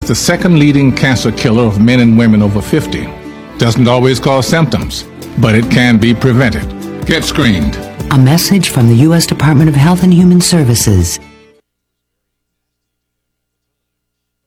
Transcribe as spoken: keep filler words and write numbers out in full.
the second leading cancer killer of men and women over fifty. Doesn't always cause symptoms, but it can be prevented. Get screened. A message from the U S Department of Health and Human Services.